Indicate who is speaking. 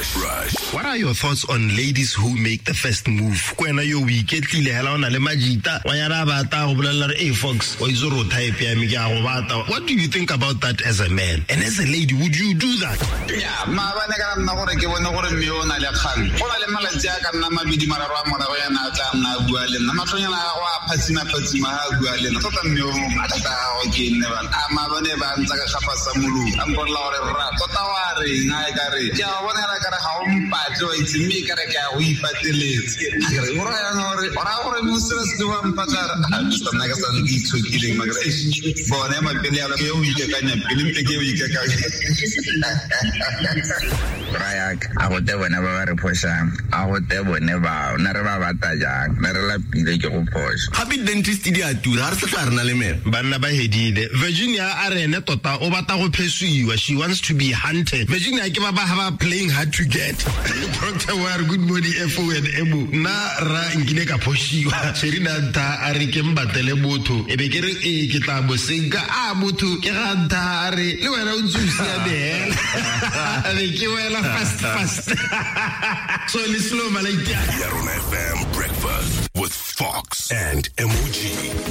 Speaker 1: What are your thoughts on ladies who make the first move? Kwena yo weekend le hela ona le majita wa yana bata go bolela re Fox o izoro type ya mi ya go bata. What do you think about that as a man? And as a lady, would you do that?
Speaker 2: Yeah, ma ba ne ka nna gore ke bona gore me ona le kgang. Go ba le malatsi a ka nna mabidi mararo a mora go yana tla nna bua le nna matlonyana go a phatsima ha bua le nna tota mme o matata go ke nne ba ma ba ne ba ntsa ka gapa sa mulu a mpolla gore ra tota wa re nga e ka re ke a bona ra ka re ga o mpatlo o itse mme ka re ke a go ipateletse re go ra yana gore mo sera se wa mpatara a tsana ka sa ntshokile magre bona ma pele ya ke o ikekanya pele mpe ke o ikekanya
Speaker 3: Rayak a go te bona ba re phosang a go te bone ba na re ba bata jang na re la pile ke go phosha
Speaker 1: happy dentist di a tura re se tla rena le me banna ba hedile Virginia a rene tota o bata go phesuiwa. She wants to be hunted. Virginia ke ba ba playing hard to get. Dr. War good morning FO and Emu na ra nkile ka phoshiwa Sherina ta a re ke mbatele botho e be ke re e ke tla bo senka a botho ke ga nta re le wena o ntsusi ya behela a be ke wela fast so le slow malaika
Speaker 4: Yarona FM breakfast with Fox and Emoji.